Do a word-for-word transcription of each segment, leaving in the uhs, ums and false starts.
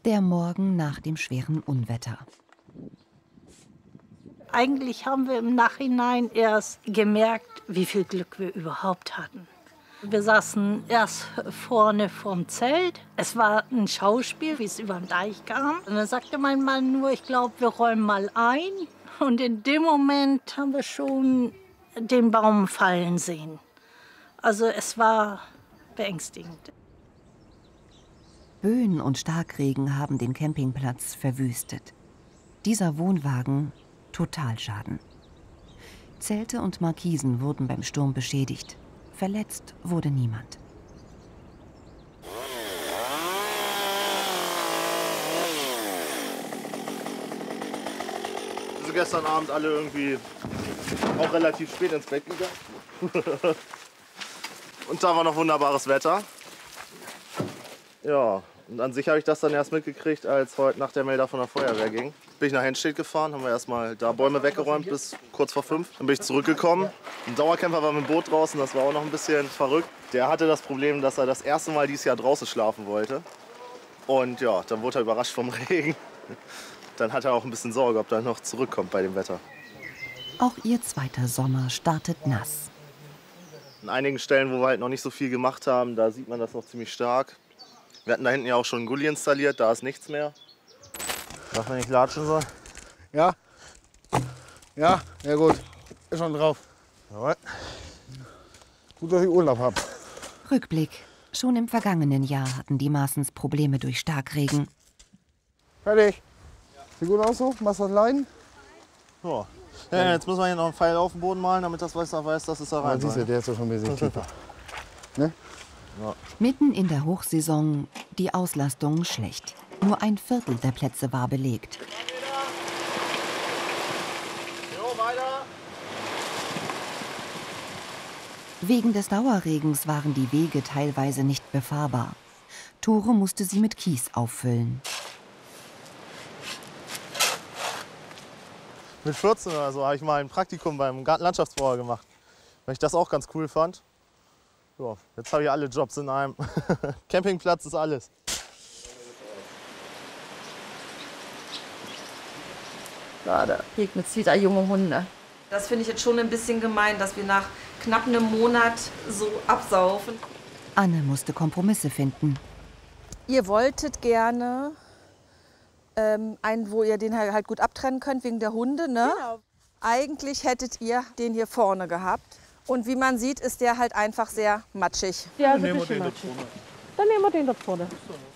Der Morgen nach dem schweren Unwetter. Eigentlich haben wir im Nachhinein erst gemerkt, wie viel Glück wir überhaupt hatten. Wir saßen erst vorne vorm Zelt. Es war ein Schauspiel, wie es über den Deich kam. Und dann sagte mein Mann nur, ich glaube, wir räumen mal ein. Und in dem Moment haben wir schon den Baum fallen sehen. Also es war beängstigend. Böen und Starkregen haben den Campingplatz verwüstet. Dieser Wohnwagen Totalschaden. Zelte und Markisen wurden beim Sturm beschädigt. Verletzt wurde niemand. Wir sind gestern Abend alle irgendwie auch relativ spät ins Bett gegangen. Und da war noch wunderbares Wetter. Ja, und an sich habe ich das dann erst mitgekriegt, als heute Nacht der Melder von der Feuerwehr ging. Bin ich nach Henstedt gefahren, haben wir erstmal da Bäume weggeräumt bis kurz vor fünf. Dann bin ich zurückgekommen. Ein Dauercamper war mit dem Boot draußen, das war auch noch ein bisschen verrückt. Der hatte das Problem, dass er das erste Mal dieses Jahr draußen schlafen wollte. Und ja, dann wurde er überrascht vom Regen. Dann hat er auch ein bisschen Sorge, ob er noch zurückkommt bei dem Wetter. Auch ihr zweiter Sommer startet nass. An einigen Stellen, wo wir halt noch nicht so viel gemacht haben, da sieht man das noch ziemlich stark. Wir hatten da hinten ja auch schon einen Gully installiert, da ist nichts mehr. Darf man nicht latschen soll? Ja. Ja, ja gut. Ist schon drauf. Jawohl. Gut, dass ich Urlaub habe. Rückblick. Schon im vergangenen Jahr hatten die Maaßens Probleme durch Starkregen. Fertig. Sieht gut aus so? Machst du das Leiden? Ja. Ja, jetzt müssen wir hier noch einen Pfeil auf den Boden malen, damit das Weißer weiß, dass es da rein Siehst du, der ist ja schon ein bisschen tiefer. Ne? Ja. Mitten in der Hochsaison die Auslastung schlecht. Nur ein Viertel der Plätze war belegt. Jo, weiter. Wegen des Dauerregens waren die Wege teilweise nicht befahrbar. Tore musste sie mit Kies auffüllen. Mit vierzehn oder so habe ich mal ein Praktikum beim Gartenlandschaftsbauer gemacht, weil ich das auch ganz cool fand. Ja, jetzt habe ich alle Jobs in einem. Campingplatz ist alles. Ja, da regnet es wieder junge Hunde. Das finde ich jetzt schon ein bisschen gemein, dass wir nach knapp einem Monat so absaufen. Anne musste Kompromisse finden. Ihr wolltet gerne ähm, einen, wo ihr den halt gut abtrennen könnt wegen der Hunde, ne? Genau. Eigentlich hättet ihr den hier vorne gehabt. Und wie man sieht, ist der halt einfach sehr matschig. Ja, also ein bisschen matschig. Dann nehmen wir den dort vorne.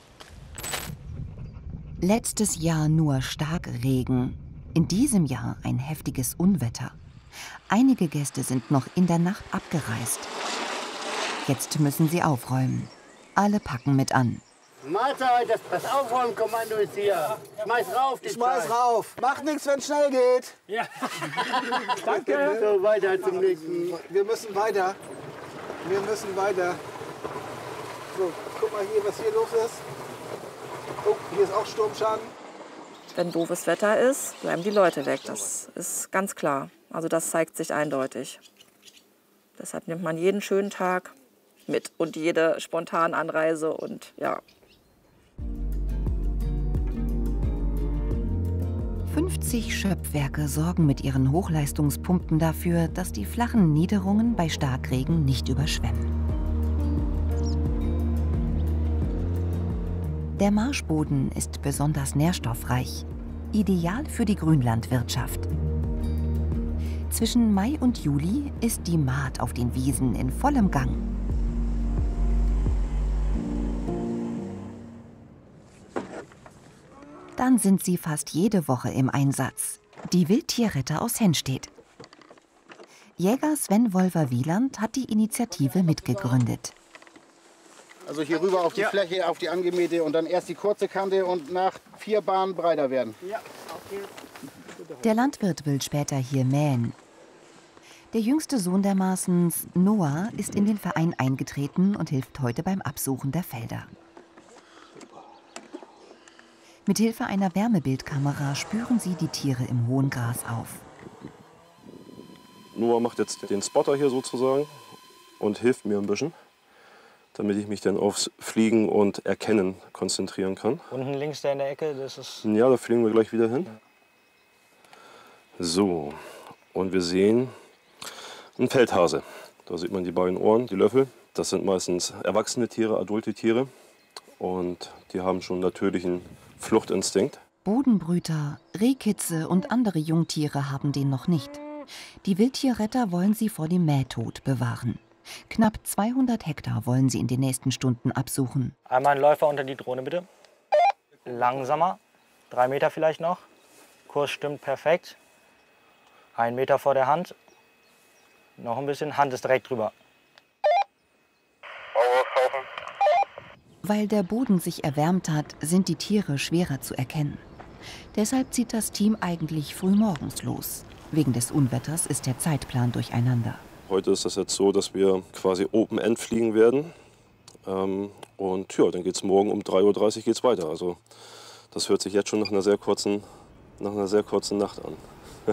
Letztes Jahr nur Starkregen. In diesem Jahr ein heftiges Unwetter. Einige Gäste sind noch in der Nacht abgereist. Jetzt müssen sie aufräumen. Alle packen mit an. Mahlzeit, das, das Aufräumkommando ist hier. Schmeiß rauf, die Schmeiß Zeit. rauf. Macht nichts, wenn es schnell geht. Ja. Danke. So, weiter zum nächsten. Wir müssen weiter. Wir müssen weiter. So, guck mal hier, was hier los ist. Oh, hier ist auch Sturmschaden. Wenn doofes Wetter ist, bleiben die Leute weg. Das ist ganz klar. Also das zeigt sich eindeutig. Deshalb nimmt man jeden schönen Tag mit und jede spontane Anreise und ja. fünfzig Schöpfwerke sorgen mit ihren Hochleistungspumpen dafür, dass die flachen Niederungen bei Starkregen nicht überschwemmen. Der Marschboden ist besonders nährstoffreich, ideal für die Grünlandwirtschaft. Zwischen Mai und Juli ist die Maat auf den Wiesen in vollem Gang. Dann sind sie fast jede Woche im Einsatz. Die Wildtierretter aus Henstedt. Jäger Sven Wolver-Wieland hat die Initiative mitgegründet. Also hier rüber auf die ja. Fläche, auf die angemähte und dann erst die kurze Kante und nach vier Bahnen breiter werden. Ja, okay. Der Landwirt will später hier mähen. Der jüngste Sohn der Maaßens, Noah, ist in den Verein eingetreten und hilft heute beim Absuchen der Felder. Mithilfe einer Wärmebildkamera spüren sie die Tiere im hohen Gras auf. Noah macht jetzt den Spotter hier sozusagen und hilft mir ein bisschen, damit ich mich dann aufs Fliegen und Erkennen konzentrieren kann. Unten links der in der Ecke, das ist... Ja, da fliegen wir gleich wieder hin. So, und wir sehen einen Feldhase. Da sieht man die beiden Ohren, die Löffel. Das sind meistens erwachsene Tiere, adulte Tiere. Und die haben schon natürlichen Fluchtinstinkt. Bodenbrüter, Rehkitze und andere Jungtiere haben den noch nicht. Die Wildtierretter wollen sie vor dem Mähtod bewahren. Knapp zweihundert Hektar wollen sie in den nächsten Stunden absuchen. Einmal ein Läufer unter die Drohne, bitte. Langsamer, drei Meter vielleicht noch. Kurs stimmt perfekt. Ein Meter vor der Hand. Noch ein bisschen, Hand ist direkt drüber. Weil der Boden sich erwärmt hat, sind die Tiere schwerer zu erkennen. Deshalb zieht das Team eigentlich frühmorgens los. Wegen des Unwetters ist der Zeitplan durcheinander. Heute ist das jetzt so, dass wir quasi Open-End fliegen werden. Ähm, und ja, dann geht es morgen um drei Uhr dreißig geht's weiter. Also das hört sich jetzt schon nach einer sehr kurzen, nach einer sehr kurzen Nacht an.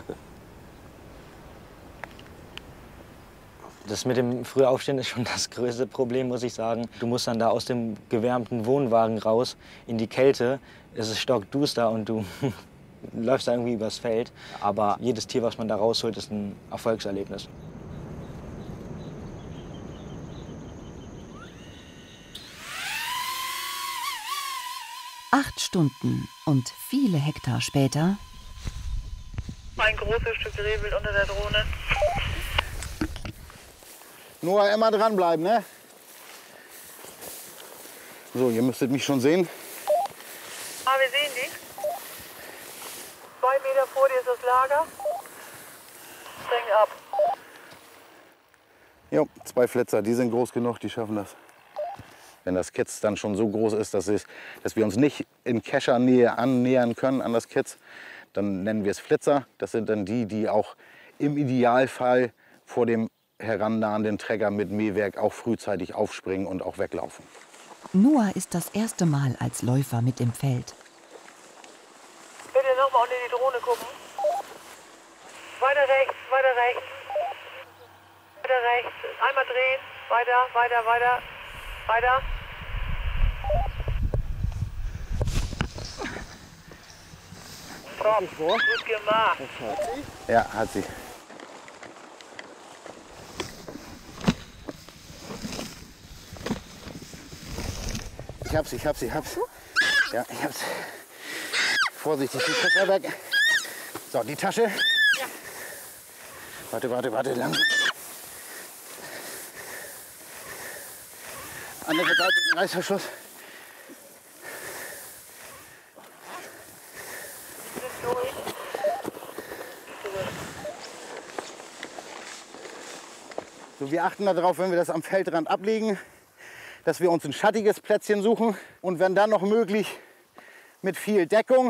Das mit dem Frühaufstehen ist schon das größte Problem, muss ich sagen. Du musst dann da aus dem gewärmten Wohnwagen raus in die Kälte. Es ist stockduster und du läufst da irgendwie übers Feld. Aber jedes Tier, was man da rausholt, ist ein Erfolgserlebnis. Acht Stunden und viele Hektar später. Ein großes Stück Rehwild unter der Drohne. Nur immer dranbleiben, ne? So, ihr müsstet mich schon sehen. Ah, wir sehen die. Zwei Meter vor dir ist das Lager. Streng ab. Jo, zwei Flitzer, die sind groß genug, die schaffen das. Wenn das Kitz dann schon so groß ist, dass, es, dass wir uns nicht in Keshernähe annähern können an das Kitz, dann nennen wir es Flitzer. Das sind dann die, die auch im Idealfall vor dem herannahenden Trecker mit Mähwerk auch frühzeitig aufspringen und auch weglaufen. Noah ist das erste Mal als Läufer mit im Feld. Bitte noch mal unter die Drohne gucken. Weiter rechts, weiter rechts. Weiter rechts. Einmal drehen. Weiter, weiter, weiter. Weiter. Top, gut gemacht. Ja, hat sie. Ich hab's, ich hab's, ich hab's. Ja, ich hab's. Vorsichtig, die Tasche weg. So, die Tasche. Ja. Warte, warte, warte, lang. Andere Seite, den Reißverschluss. So, wir achten darauf, wenn wir das am Feldrand ablegen, dass wir uns ein schattiges Plätzchen suchen und wenn dann noch möglich mit viel Deckung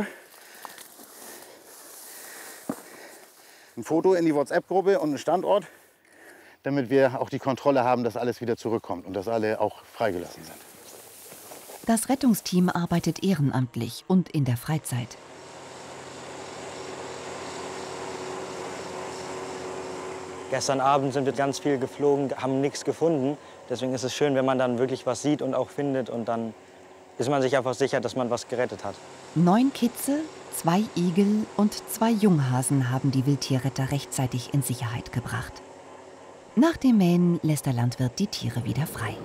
ein Foto in die WhatsApp-Gruppe und einen Standort, damit wir auch die Kontrolle haben, dass alles wieder zurückkommt und dass alle auch freigelassen sind. Das Rettungsteam arbeitet ehrenamtlich und in der Freizeit. Gestern Abend sind wir ganz viel geflogen, haben nichts gefunden. Deswegen ist es schön, wenn man dann wirklich was sieht und auch findet. Und dann ist man sich einfach sicher, dass man was gerettet hat. Neun Kitze, zwei Igel und zwei Junghasen haben die Wildtierretter rechtzeitig in Sicherheit gebracht. Nach dem Mähen lässt der Landwirt die Tiere wieder frei.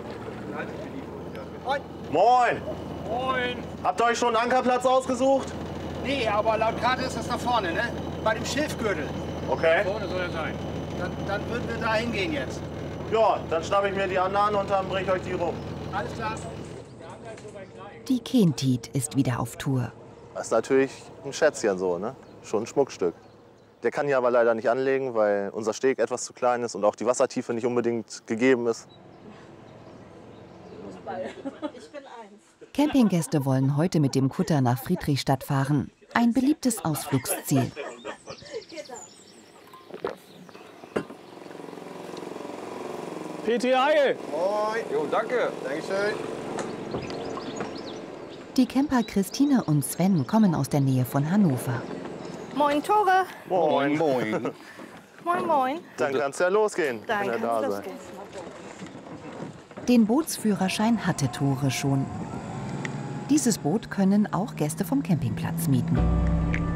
Moin! Moin! Habt ihr euch schon einen Ankerplatz ausgesucht? Nee, aber laut Karte ist das da vorne, ne? Bei dem Schilfgürtel. Okay. Vorne soll er sein. Dann, dann würden wir da hingehen jetzt. Ja, dann schnappe ich mir die anderen und dann bringe ich euch die rum. Alles klar. Die Kentit ist wieder auf Tour. Das ist natürlich ein Schätzchen so, ne? Schon ein Schmuckstück. Der kann hier aber leider nicht anlegen, weil unser Steg etwas zu klein ist und auch die Wassertiefe nicht unbedingt gegeben ist. Ich bin eins. Campinggäste wollen heute mit dem Kutter nach Friedrichstadt fahren. Ein beliebtes Ausflugsziel. P T Heil! Moin! Jo, danke! Dankeschön! Die Camper Christine und Sven kommen aus der Nähe von Hannover. Moin, Tore. Moin. Moin. Moin, moin. Dann kann's ja losgehen, Dann wenn ihr kann's da losgehen. seid. Den Bootsführerschein hatte Tore schon. Dieses Boot können auch Gäste vom Campingplatz mieten.